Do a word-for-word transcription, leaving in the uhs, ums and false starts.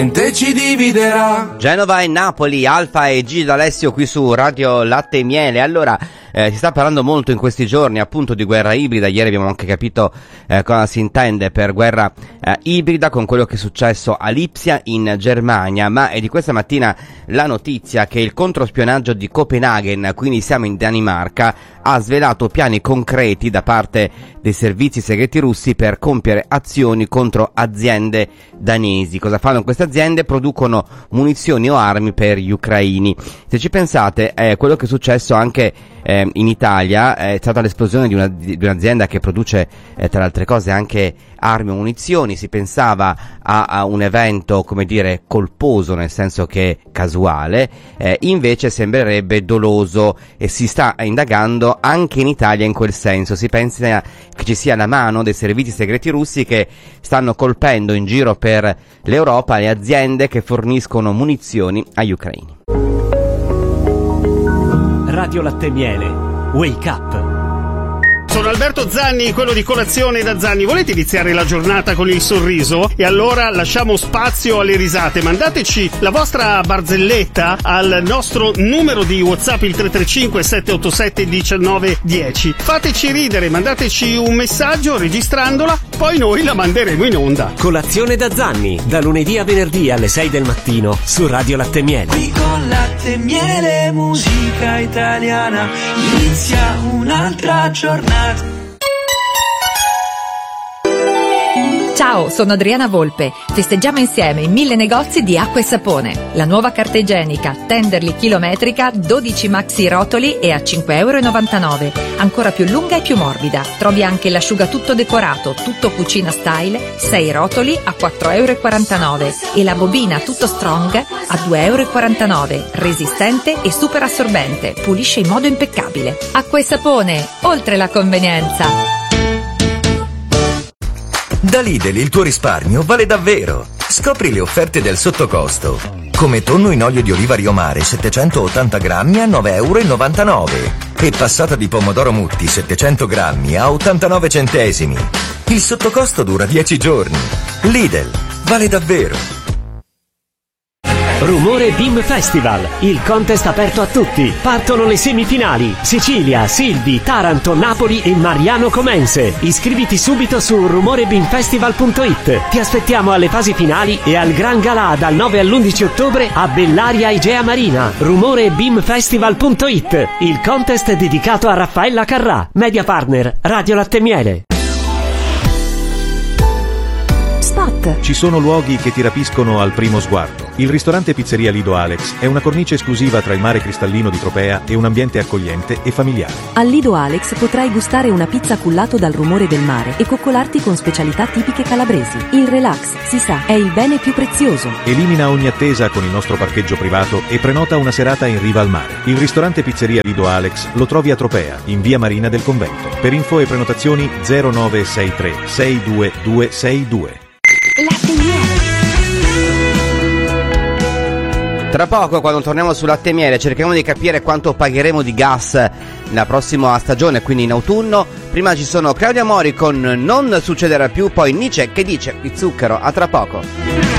ci dividerà. Genova e Napoli, Alfa e Gigi D'Alessio qui su Radio Latte e Miele. Allora, eh, si sta parlando molto in questi giorni appunto di guerra ibrida. Ieri abbiamo anche capito eh, cosa si intende per guerra eh, ibrida con quello che è successo a Lipsia in Germania, ma è di questa mattina la notizia che il controspionaggio di Copenaghen, quindi siamo in Danimarca, ha svelato piani concreti da parte dei servizi segreti russi per compiere azioni contro aziende danesi. Cosa fanno queste aziende? Producono munizioni o armi per gli ucraini. Se ci pensate, eh, quello che è successo anche eh, in Italia è stata l'esplosione di, una, di un'azienda che produce eh, tra le altre cose anche armi o munizioni. Si pensava a, a un evento, come dire, colposo, nel senso che casuale, eh, invece sembrerebbe doloso e si sta indagando anche in Italia in quel senso. Si pensa che ci sia la mano dei servizi segreti russi che stanno colpendo in giro per l'Europa le aziende che forniscono munizioni agli ucraini. Radio Latte e Miele, Wake Up. Sono Alberto Zanni, quello di Colazione da Zanni. Volete iniziare la giornata con il sorriso? E allora lasciamo spazio alle risate. Mandateci la vostra barzelletta al nostro numero di WhatsApp, il tre tre cinque sette otto sette uno nove uno zero. Fateci ridere, mandateci un messaggio registrandola, poi noi la manderemo in onda. Colazione da Zanni, da lunedì a venerdì alle sei del mattino su Radio Latte e Miele. Qui con Latte e Miele, musica italiana, inizia un'altra giornata. Ciao, sono Adriana Volpe. Festeggiamo insieme in mille negozi di acqua e sapone. La nuova carta igienica Tenderly chilometrica, dodici maxi rotoli e a cinque virgola novantanove euro. Ancora più lunga e più morbida. Trovi anche l'asciugatutto decorato, tutto cucina style, sei rotoli a quattro virgola quarantanove euro. E la bobina tutto strong a due virgola quarantanove euro. Resistente e super assorbente. Pulisce in modo impeccabile. Acqua e sapone, oltre la convenienza. Da Lidl il tuo risparmio vale davvero. Scopri le offerte del sottocosto. Come tonno in olio di oliva Rio Mare settecentottanta grammi a nove virgola novantanove euro e passata di pomodoro Mutti settecento grammi a ottantanove centesimi. Il sottocosto dura dieci giorni. Lidl vale davvero. Rumore Beam Festival, il contest aperto a tutti. Partono le semifinali: Sicilia, Silvi, Taranto, Napoli e Mariano Comense. Iscriviti subito su rumore beam festival punto it. Ti aspettiamo alle fasi finali e al Gran Galà dal nove all'undici ottobre a Bellaria Igea Marina. rumore beam festival punto it, il contest dedicato a Raffaella Carrà. Media partner Radio Latte e Miele. Spot. Ci sono luoghi che ti rapiscono al primo sguardo. Il ristorante Pizzeria Lido Alex è una cornice esclusiva tra il mare cristallino di Tropea e un ambiente accogliente e familiare. Al Lido Alex potrai gustare una pizza cullato dal rumore del mare e coccolarti con specialità tipiche calabresi. Il relax, si sa, è il bene più prezioso. Elimina ogni attesa con il nostro parcheggio privato e prenota una serata in riva al mare. Il ristorante Pizzeria Lido Alex lo trovi a Tropea, in via Marina del Convento. Per info e prenotazioni zero nove sei tre sei due due sei due. Latte e Miele. Tra poco, quando torniamo su Latte e Miele, cercheremo di capire quanto pagheremo di gas la prossima stagione, quindi in autunno. Prima ci sono Claudia Mori con Non succederà più, poi Nietzsche che dice il zucchero. A tra poco.